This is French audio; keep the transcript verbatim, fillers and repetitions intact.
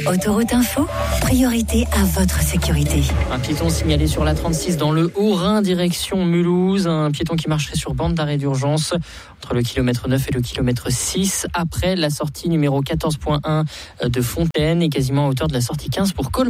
Autoroute Info, priorité à votre sécurité. Un piéton signalé sur la trente-six dans le Haut-Rhin, direction Mulhouse. Un piéton qui marcherait sur bande d'arrêt d'urgence entre le kilomètre neuf et le kilomètre six, après la sortie numéro quatorze point un de Fontaine et quasiment à hauteur de la sortie quinze pour Colmar.